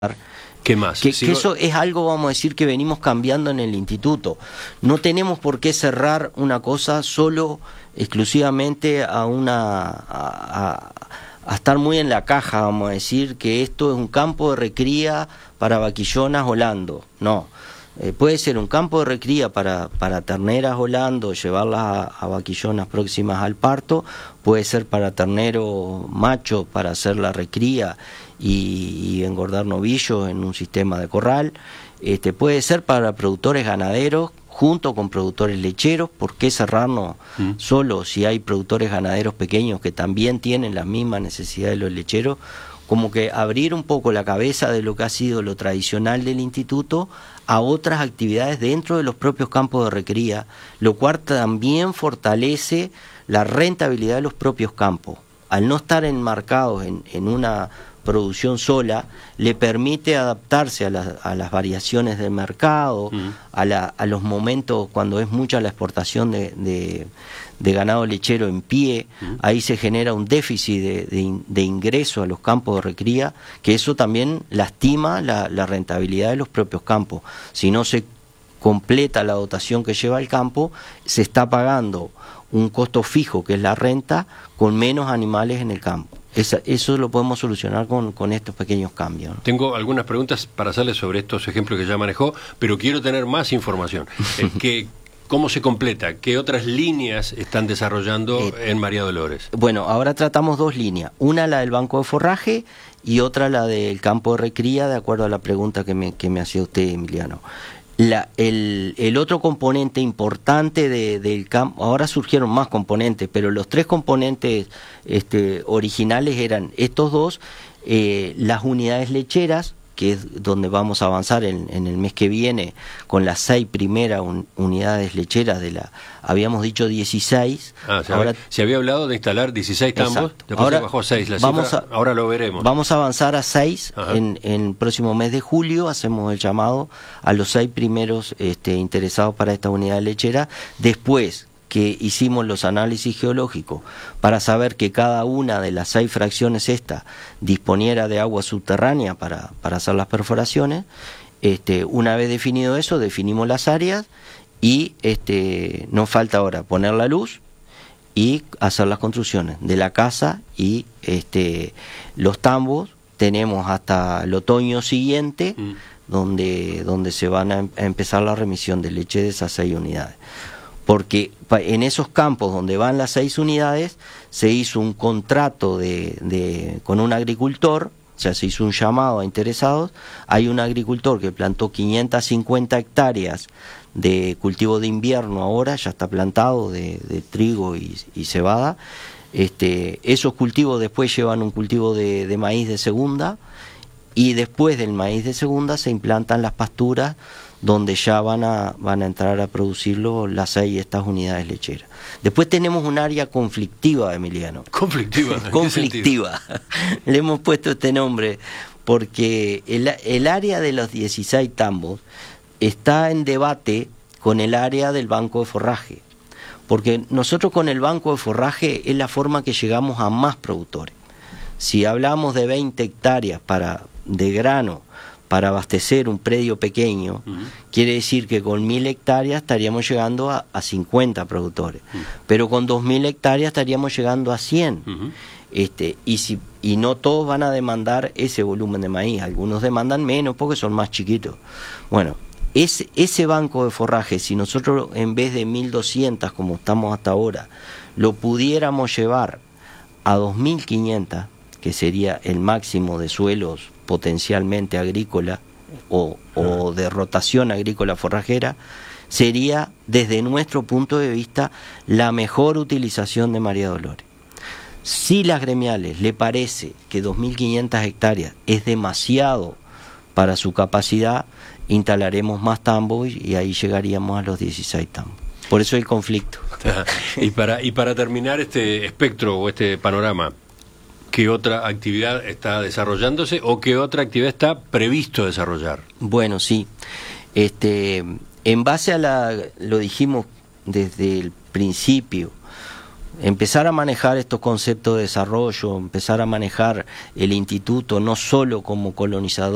¿Qué más? Que eso es algo, vamos a decir, que venimos cambiando en el instituto. No tenemos por qué cerrar una cosa solo, exclusivamente a estar muy en la caja, vamos a decir, que esto es un campo de recría para vaquillonas holando. No, puede ser un campo de recría para terneras holando, llevarlas a vaquillonas próximas al parto, puede ser para ternero macho, para hacer la recría y engordar novillos en un sistema de corral, puede ser para productores ganaderos junto con productores lecheros. ¿Por qué cerrarnos solo si hay productores ganaderos pequeños que también tienen las mismas necesidades de los lecheros? Como que abrir un poco la cabeza de lo que ha sido lo tradicional del instituto a otras actividades dentro de los propios campos de recría, lo cual también fortalece la rentabilidad de los propios campos. Al no estar enmarcados en una producción sola, le permite adaptarse a las variaciones del mercado, a los momentos cuando es mucha la exportación de ganado lechero en pie. Ahí se genera un déficit de ingreso a los campos de recría, que eso también lastima la rentabilidad de los propios campos. Si no se completa la dotación que lleva el campo, se está pagando un costo fijo, que es la renta, con menos animales en el campo. Eso lo podemos solucionar con estos pequeños cambios, ¿no? Tengo algunas preguntas para hacerle sobre estos ejemplos que ya manejó, pero quiero tener más información. ¿Cómo se completa? ¿Qué otras líneas están desarrollando en María Dolores? Bueno, ahora tratamos dos líneas. Una, la del banco de forraje, y otra, la del campo de recría, de acuerdo a la pregunta que me hacía usted, Emiliano. El otro componente importante del campo, ahora surgieron más componentes, pero los tres componentes originales eran estos dos: las unidades lecheras, que es donde vamos a avanzar en el mes que viene con las 6 primeras unidades lecheras habíamos dicho 16. Se había hablado de instalar 16 tambos, después ahora se bajó a 6 la cifra, ahora lo veremos. Vamos a avanzar a 6 en el próximo mes de julio. Hacemos el llamado a los 6 primeros interesados para esta unidad lechera, después que hicimos los análisis geológicos para saber que cada una de las 6 fracciones disponiera de agua subterránea para hacer las perforaciones. Una vez definido eso, definimos las áreas y nos falta ahora poner la luz y hacer las construcciones de la casa y los tambos. Tenemos hasta el otoño siguiente donde se van a empezar la remisión de leche de esas 6 unidades. Porque en esos campos donde van las 6 unidades se hizo un contrato con un agricultor, o sea, se hizo un llamado a interesados. Hay un agricultor que plantó 550 hectáreas de cultivo de invierno, ahora ya está plantado de trigo y cebada. Esos cultivos después llevan un cultivo de maíz de segunda, y después del maíz de segunda se implantan las pasturas donde ya van a entrar a producirlo las 6 estas unidades lecheras. Después tenemos un área conflictiva, Emiliano. ¿Conflictiva? Conflictiva. Le hemos puesto este nombre porque el área de los 16 tambos está en debate con el área del banco de forraje, porque nosotros con el banco de forraje es la forma que llegamos a más productores. Si hablamos de 20 hectáreas de grano para abastecer un predio pequeño, quiere decir que con 1000 hectáreas estaríamos llegando a 50 productores, pero con 2000 hectáreas estaríamos llegando a 100. Y no todos van a demandar ese volumen de maíz, algunos demandan menos porque son más chiquitos. Bueno, ese banco de forraje, si nosotros en vez de 1200 como estamos hasta ahora, lo pudiéramos llevar a 2500, que sería el máximo de suelos potencialmente agrícola o de rotación agrícola forrajera, sería desde nuestro punto de vista la mejor utilización de María Dolores. Si las gremiales le parece que 2500 hectáreas es demasiado para su capacidad, instalaremos más tambos y ahí llegaríamos a los 16 tambos. Por eso el conflicto. Y para terminar este espectro o este panorama, ¿qué otra actividad está desarrollándose o qué otra actividad está previsto desarrollar? Bueno, sí. En base lo dijimos desde el principio, empezar a manejar estos conceptos de desarrollo, empezar a manejar el instituto no solo como colonizador,